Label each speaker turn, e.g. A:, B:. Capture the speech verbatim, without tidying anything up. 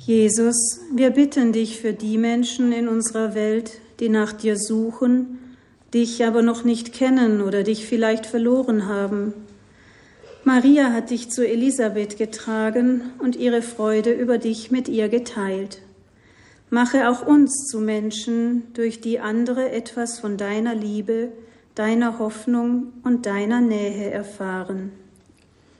A: Jesus, wir bitten dich für die Menschen in unserer Welt, die nach dir suchen, dich aber noch nicht kennen oder dich vielleicht verloren haben. Maria hat dich zu Elisabeth getragen und ihre Freude über dich mit ihr geteilt. Mache auch uns zu Menschen, durch die andere etwas von deiner Liebe, deiner Hoffnung und deiner Nähe erfahren.